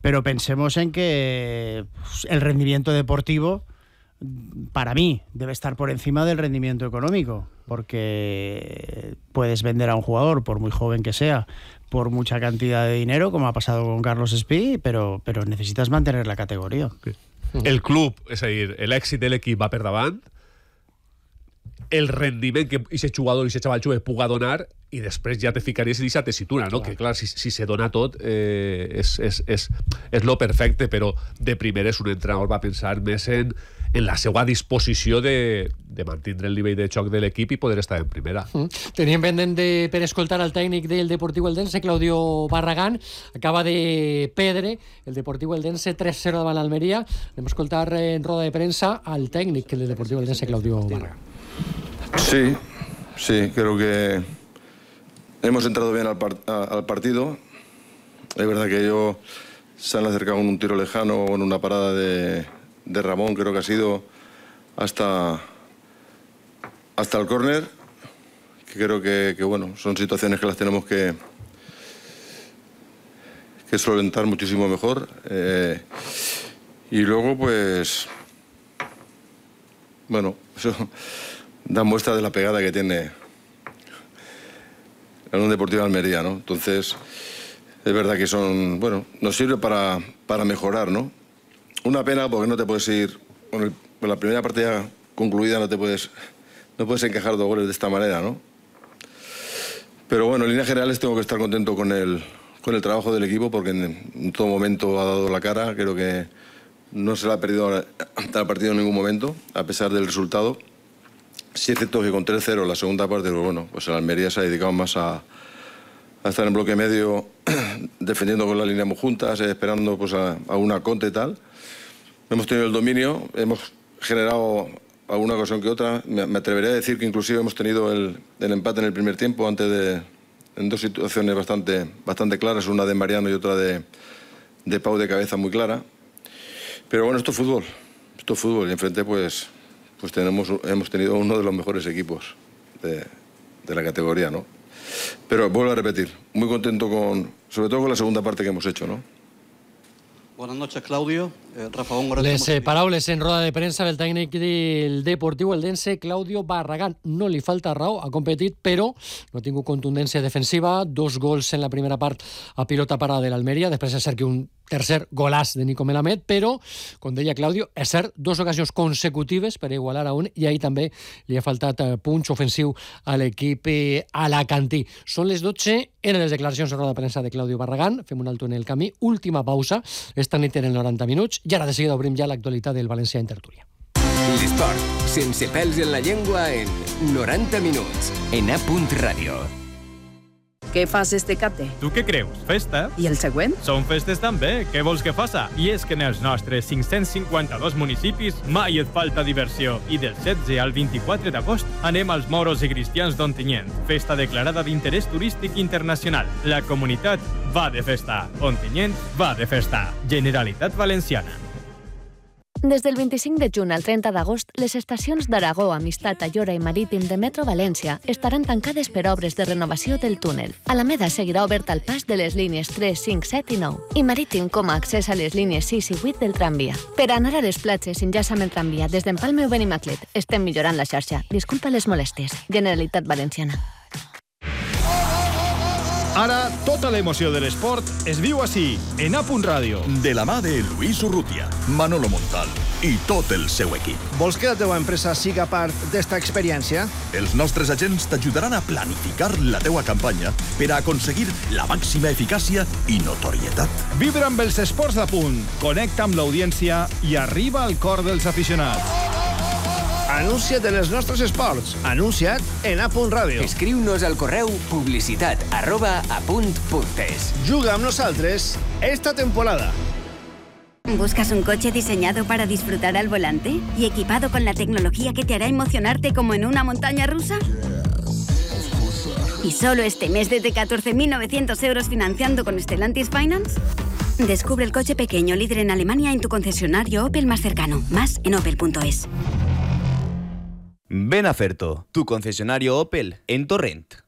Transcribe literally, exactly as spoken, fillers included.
pero pensemos en que el rendimiento deportivo, para mí, debe estar por encima del rendimiento económico, porque puedes vender a un jugador, por muy joven que sea, por mucha cantidad de dinero, como ha pasado con Carlos Espí, pero, però necessites mantenir la categoria. El club, és a dir, l'èxit de l'equip va per davant, el rendiment que aquest jugador i aquest xaval jove puga donar, i després ja te ficaries en aquesta tessitura, no? Clar. Que clar, si, si se dona tot eh, és, és, és, és lo perfecte, però de primeres un entrenador va pensar més en, en la seva disposició de, de mantenir el nivell de xoc de l'equip i poder estar en primera. Mm. Teníem pendent de, per escoltar el tècnic del Deportiu Eldense, Claudio Barragán. Acaba de perdre el Deportiu Eldense tres cero davant l'Almeria. Anem a escoltar en roda de premsa al tècnic del Deportiu Eldense, Claudio Barragán. Sí, sí, creo que hemos entrado bien al, part al partido. Es verdad que ellos se han acercado en un tiro lejano o en una parada de, de Ramón, creo que ha sido hasta, hasta el córner, que creo que, que bueno, son situaciones que las tenemos que, que solventar muchísimo mejor. Eh, y luego, pues, bueno, eso da muestra de la pegada que tiene en un Deportivo de Almería, ¿no? Entonces, es verdad que son, bueno, nos sirve para, para mejorar, ¿no? Una pena porque no te puedes ir, con, el, con la primera partida concluida no te puedes, no puedes encajar dos goles de esta manera, ¿no? Pero bueno, en líneas generales tengo que estar contento con el, con el trabajo del equipo porque en, en todo momento ha dado la cara, creo que no se la ha perdido hasta el partido en ningún momento, a pesar del resultado. Sí es cierto que con tres cero la segunda parte, pues bueno, pues el Almería se ha dedicado más a, a estar en bloque medio, defendiendo con las líneas muy juntas, eh, esperando pues a, a una contra y tal. Hemos tenido el dominio, hemos generado alguna ocasión que otra. Me, me atrevería a decir que inclusive hemos tenido el, el empate en el primer tiempo, antes de, en dos situaciones bastante, bastante claras, una de Mariano y otra de, de Pau de cabeza muy clara. Pero bueno, esto es fútbol, esto es fútbol y enfrente pues... pues tenemos, hemos tenido uno de los mejores equipos de, de la categoría, ¿no? Pero vuelvo a repetir, muy contento con, sobre todo con la segunda parte que hemos hecho, ¿no? Buenas noches, Claudio. Eh, Rafa Góngora. Les eh, paraules en roda de premsa del tècnic del Deportiu Eldense, Claudio Barragán. No li falta raó, ha competit, però no ha tingut contundència defensiva. Dos gols en la primera part a pilota parada de l'Almeria. Després és cert que un tercer golàs de Nico Melamed, però, com deia Claudio, és cert, dos ocasions consecutives per igualar a un, i ahir també li ha faltat punx ofensiu a l'equip alacantí. Són les dotze, eren les declaracions en roda de premsa de Claudio Barragán. Fem un alto en el camí. Última pausa. Esta nit en el noranta minuts. I ara de seguida obrim ja l'actualitat del València en tertúlia. L'esport, sense pèls en la llengua, en noranta minuts, en A Punt Ràdio. Què fas este capte? Tu què creus? Festa? I el següent? Són festes també, què vols que faça? I és que en els nostres cinc-cents cinquanta-dos municipis mai et falta diversió. I del setze al vint-i-quatre d'agost anem als Moros i Cristians d'Ontinyent, festa declarada d'interès turístic internacional. La comunitat va de festa. Ontinyent va de festa. Generalitat Valenciana. Des del vint-i-cinc de juny al trenta d'agost, les estacions d'Aragó, Amistat, Ayora i Marítim de Metro València estaran tancades per obres de renovació del túnel. Alameda seguirà obert al pas de les línies tres, cinc, set i nou, i Marítim com a accés a les línies sis i vuit del tramvia. Per anar a les platges, enllaça amb el tramvia des d'Empalme o Benimaclet. Estem millorant la xarxa. Disculpa les molèsties. Generalitat Valenciana. Ara, tota l'emoció de l'esport es viu així, en A Punt Ràdio. De la mà de Luis Urrutia, Manolo Montal i tot el seu equip. Vols que la teva empresa siga part d'esta experiència? Els nostres agents t'ajudaran a planificar la teua campanya per a aconseguir la màxima eficàcia i notorietat. Vibra amb els esports d'A Punt, connecta amb l'audiència i arriba al cor dels aficionats. Anuncia't en els nostres esports. Anuncia't en A Punt Ràdio. Escriu-nos al correu publicitat arroba apunt.es. Juga amb nosaltres esta temporada. ¿Buscas un coche diseñado para disfrutar al volante y equipado con la tecnología que te hará emocionarte como en una montaña rusa? ¿Y solo este mes desde catorce mil novecientos euros financiando con Stellantis Finance? Descubre el coche pequeño líder en Alemania en tu concesionario Opel más cercano. Más en opel punto es. Ven a Ferto, tu concesionario Opel en Torrent.